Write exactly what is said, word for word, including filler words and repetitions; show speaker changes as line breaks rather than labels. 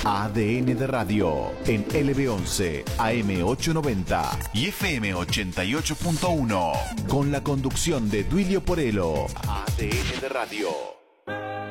A D N de Radio en L B once, A M ochocientos noventa y F M ochenta y ocho punto uno. Con la conducción de Duilio Porello. A D N de Radio.